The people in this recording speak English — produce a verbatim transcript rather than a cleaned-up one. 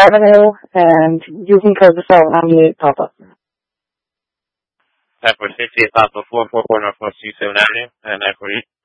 Avenue and using code to sell ninety-eight Papa. That for sixty-eight Papa, four four four Northwest East seventh Avenue, and nine forty-eight.